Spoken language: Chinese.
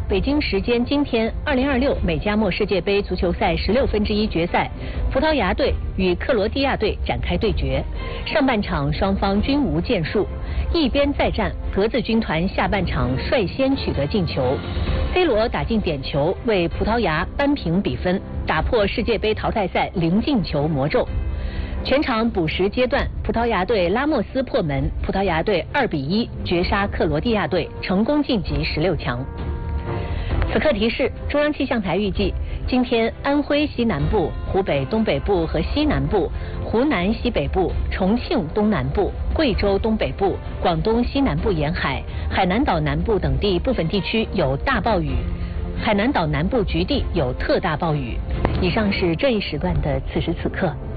北京时间今天，2026美加墨世界杯足球赛1/16决赛，葡萄牙队与克罗地亚队展开对决。上半场双方均无建树，一边再战，格子军团下半场率先取得进球，C罗打进点球，为葡萄牙扳平比分，打破世界杯淘汰赛0进球魔咒。全场补时阶段，葡萄牙队拉莫斯破门，葡萄牙队2-1绝杀克罗地亚队，成功晋级16强。此刻提示：中央气象台预计，今天安徽西南部、湖北东北部和西南部、湖南西北部、重庆东南部、贵州东北部、广东西南部沿海、海南岛南部等地部分地区有大暴雨，海南岛南部局地有特大暴雨。以上是这一时段的此时此刻。